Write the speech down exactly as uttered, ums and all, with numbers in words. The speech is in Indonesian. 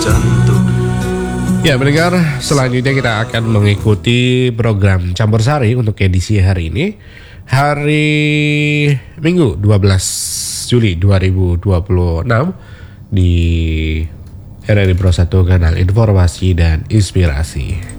jantung. Ya mendengar, selanjutnya kita akan mengikuti program Campur Sari untuk edisi hari ini, hari Minggu dua belas Juli dua ribu dua puluh enam di R R I Pro satu Kanal Informasi dan Inspirasi.